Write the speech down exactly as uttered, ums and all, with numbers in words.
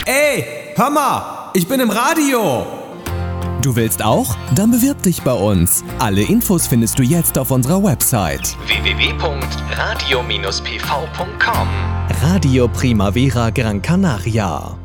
Ey, hör mal, ich bin im Radio. Du willst auch? Dann bewirb dich bei uns. Alle Infos findest du jetzt auf unserer Website w w w punkt radio Bindestrich p v punkt com. Radio Primavera Gran Canaria.